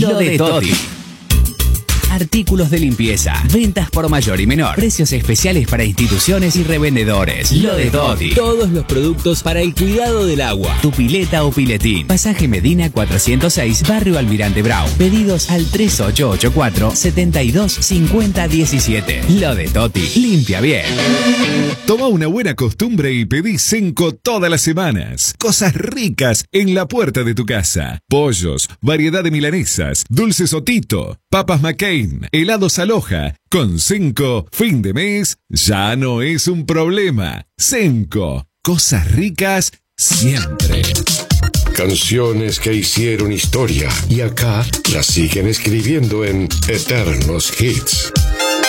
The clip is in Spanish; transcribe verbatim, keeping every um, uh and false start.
Lo de Toti. Artículos de limpieza, ventas por mayor y menor, precios especiales para instituciones y revendedores. Lo de Toti. Todos los productos para el cuidado del agua. Tu pileta o piletín. Pasaje Medina cuatrocientos seis, Barrio Almirante Brown. Pedidos al tres ocho ocho cuatro, siete dos cinco cero uno siete. Lo de Toti. Limpia bien. Toma una buena costumbre y pedí Senco todas las semanas. Cosas ricas en la puerta de tu casa. Pollos, variedad de milanesas, dulces Otito, papas McCain, helados Aloha. Con Senco, fin de mes ya no es un problema. Senco, cosas ricas siempre. Canciones que hicieron historia y acá las siguen escribiendo en Eternos Hits.